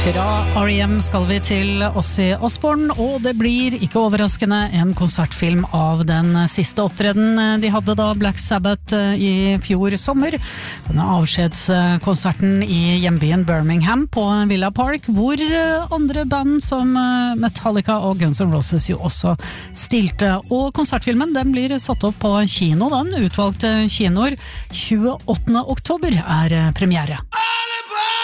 Fra R.E.M. skal vi til Ozzy Osbourne, og det blir ikke overraskende en konsertfilm av den siste opptreden de hadde da Black Sabbath i fjor sommer. Denne avskjedskonserten i hjembyen Birmingham på Villa Park, hvor andre band som Metallica og Guns N' Roses jo også stilte. Og konsertfilmen den blir satt opp på kino, den utvalgte kinoer. 28. oktober er premiere.